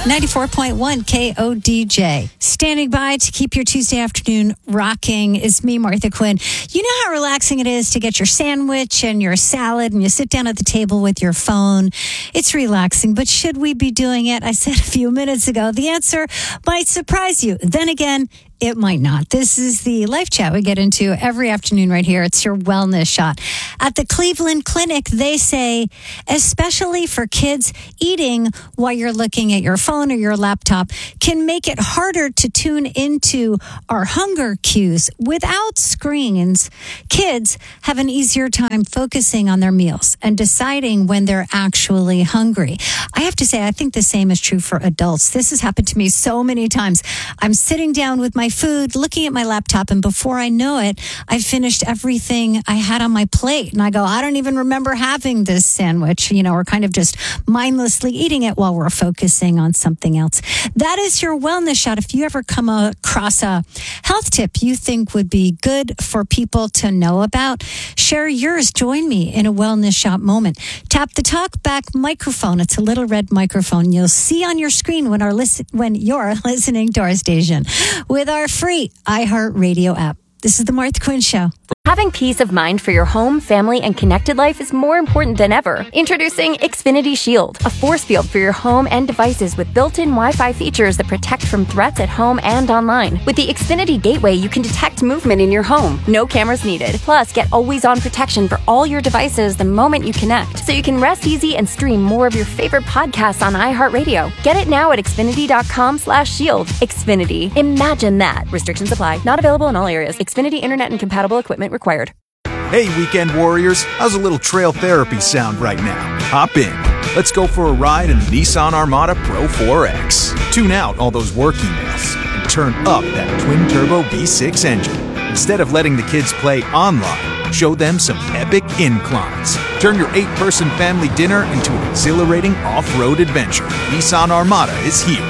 94.1 KODJ. Standing by to keep your Tuesday afternoon rocking is me, Martha Quinn. You know how relaxing it is to get your sandwich and your salad and you sit down at the table with your phone. It's relaxing, but should we be doing it? I said a few minutes ago, the answer might surprise you. Then again, it might not. This is the Life Chat we get into every afternoon right here. It's your wellness shot. At the Cleveland Clinic, they say, especially for kids, eating while you're looking at your phone or your laptop can make it harder to tune into our hunger cues. Without screens, kids have an easier time focusing on their meals and deciding when they're actually hungry. I have to say, I think the same is true for adults. This has happened to me so many times. I'm sitting down with my food, looking at my laptop, and before I know it, I finished everything I had on my plate. And I go, I don't even remember having this sandwich. You know, we're kind of just mindlessly eating it while we're focusing on something else. That is your wellness shot. If you ever come across a health tip you think would be good for people to know about, share yours. Join me in a wellness shot moment. Tap the talk back microphone. It's a little red microphone you'll see on your screen when you're listening to our station with our free iHeartRadio app. This is the Martha Quinn Show. Having peace of mind for your home, family, and connected life is more important than ever. Introducing Xfinity Shield, a force field for your home and devices with built-in Wi-Fi features that protect from threats at home and online. With the Xfinity Gateway, you can detect movement in your home. No cameras needed. Plus, get always-on protection for all your devices the moment you connect, so you can rest easy and stream more of your favorite podcasts on iHeartRadio. Get it now at Xfinity.com/shield. Xfinity. Imagine that. Restrictions apply. Not available in all areas. Xfinity Internet and compatible equipment required. Hey, weekend warriors, how's a little trail therapy sound right now? Hop in. Let's go for a ride in the Nissan Armada Pro 4X. Tune out all those work emails and turn up that twin-turbo V6 engine. Instead of letting the kids play online, show them some epic inclines. Turn your 8-person family dinner into an exhilarating off-road adventure. Nissan Armada is here.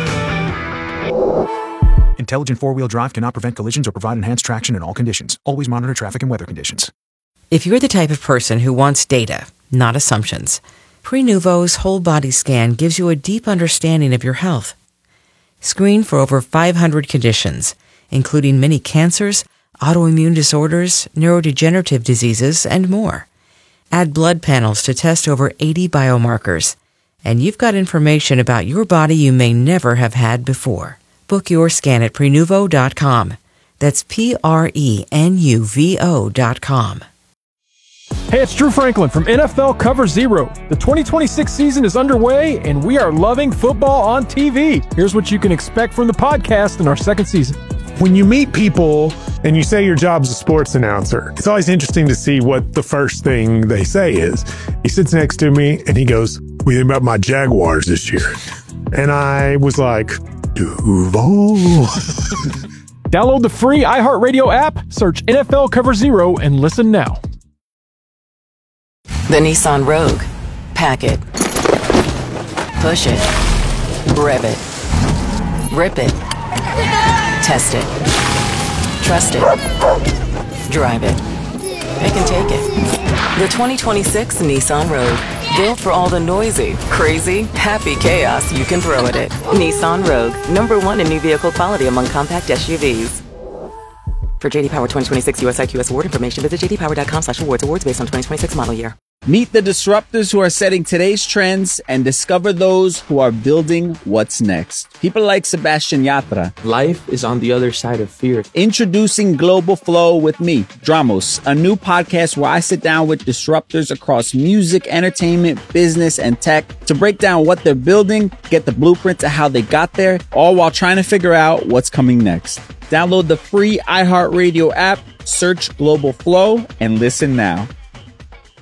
Intelligent four-wheel drive cannot prevent collisions or provide enhanced traction in all conditions. Always monitor traffic and weather conditions. If you're the type of person who wants data, not assumptions, Prenuvo's whole body scan gives you a deep understanding of your health. Screen for over 500 conditions, including many cancers, autoimmune disorders, neurodegenerative diseases, and more. Add blood panels to test over 80 biomarkers, and you've got information about your body you may never have had before. Book your scan at Prenuvo.com. That's Prenuvo.com. Hey, it's Drew Franklin from NFL Cover Zero. The 2026 season is underway, and we are loving football on TV. Here's what you can expect from the podcast in our second season. When you meet people and you say your job's a sports announcer, it's always interesting to see what the first thing they say is. He sits next to me and he goes, "What do you think about my Jaguars this year?" And I was like, Duval. Download the free iHeartRadio app, search NFL Cover Zero, and listen now. The Nissan Rogue. Pack it. Push it. Rev it. Rip it. Test it. Trust it. Drive it. They can take it. The 2026 Nissan Rogue. Built for all the noisy, crazy, happy chaos you can throw at it. Nissan Rogue. #1 in new vehicle quality among compact SUVs. For JD Power 2026 US IQS award information, visit jdpower.com/awards. Awards based on 2026 model year. Meet the disruptors who are setting today's trends and discover those who are building what's next. People like Sebastian Yatra. Life is on the other side of fear. Introducing Global Flow with me, Dramos, a new podcast where I sit down with disruptors across music, entertainment, business, and tech to break down what they're building, get the blueprints of how they got there, all while trying to figure out what's coming next. Download the free iHeartRadio app, search Global Flow, and listen now.